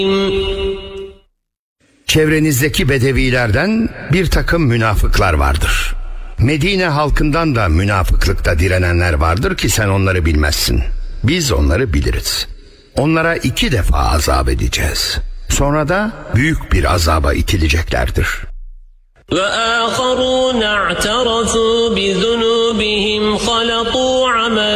Çevrenizdeki bedevilerden bir takım münafıklar vardır. Medine halkından da münafıklıkta direnenler vardır ki sen onları bilmezsin. Biz onları biliriz. Onlara 2 defa azap edeceğiz. Sonra da büyük bir azaba itileceklerdir. وَآخَرُونَ اعْتَرَفُوا بِذُنُوبِهِمْ خَلَطُوا